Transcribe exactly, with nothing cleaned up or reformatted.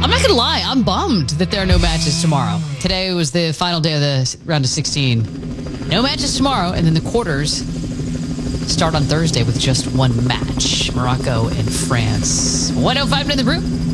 I'm not going to lie. I'm bummed that there are no matches tomorrow. Today was the final day of the round of sixteen. No matches tomorrow, and then the quarters start on Thursday with just one match. Morocco and France. one oh five in the group.